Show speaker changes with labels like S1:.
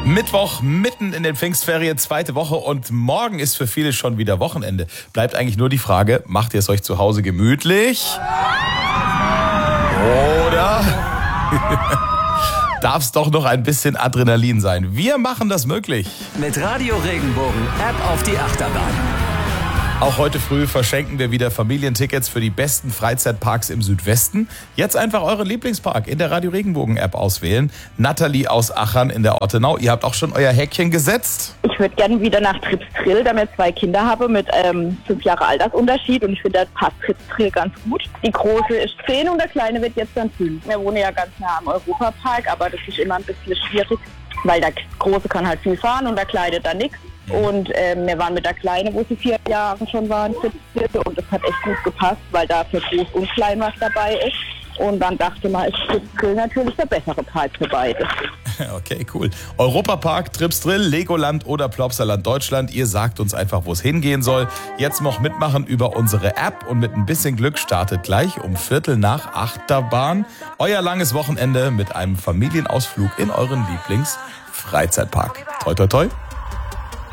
S1: Mittwoch, mitten in den Pfingstferien, zweite Woche und morgen ist für viele schon wieder Wochenende. Bleibt eigentlich nur die Frage, macht ihr es euch zu Hause gemütlich? Oder darf es doch noch ein bisschen Adrenalin sein? Wir machen das möglich.
S2: Mit Radio Regenbogen App auf die Achterbahn.
S1: Auch heute früh verschenken wir wieder Familientickets für die besten Freizeitparks im Südwesten. Jetzt einfach euren Lieblingspark in der Radio Regenbogen App auswählen. Nathalie aus Achern in der Ortenau, ihr habt auch schon euer Häkchen gesetzt?
S3: Ich würde gerne wieder nach Trips Drill, da ich 2 Kinder habe mit 5 Jahre Altersunterschied und ich finde, da passt Trips Drill ganz gut. Die Große ist 10 und der Kleine wird jetzt dann 5. Wir wohnen ja ganz nah am Europapark, aber das ist immer ein bisschen schwierig, weil der Große kann halt viel fahren und der Kleine dann nichts. Und wir waren mit der Kleinen, wo sie 4 Jahre schon waren, und das hat echt gut gepasst, weil da für Groß und Klein was dabei ist. Und dann dachte man, ist Trips Drill natürlich der bessere Park für beide.
S1: Okay, cool. Europapark, Trips Drill, Legoland oder Plopsaland Deutschland. Ihr sagt uns einfach, wo es hingehen soll. Jetzt noch mitmachen über unsere App und mit ein bisschen Glück startet gleich um 7:45 Achterbahn. Euer langes Wochenende mit einem Familienausflug in euren Lieblings-Freizeitpark. Toi, toi, toi.